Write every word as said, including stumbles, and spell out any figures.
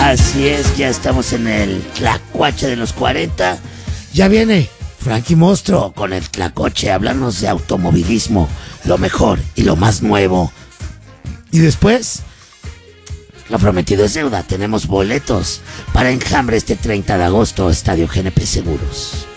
Así es, ya estamos en el Tlacuache de los cuarenta. Ya viene Frankie Monstruo con el Tlacoche a hablarnos de automovilismo, lo mejor y lo más nuevo. Y después, lo prometido es deuda. Tenemos boletos para Enjambre este treinta de agosto, Estadio G N P Seguros.